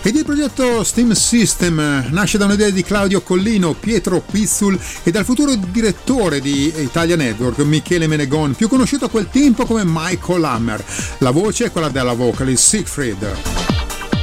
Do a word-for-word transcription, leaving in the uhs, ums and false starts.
Ed il progetto Steam System nasce da un'idea di Claudio Collino, Pietro Pizzul e dal futuro direttore di Italia Network, Michele Menegon, più conosciuto a quel tempo come Michael Hammer. La voce è quella della vocalist Siegfried.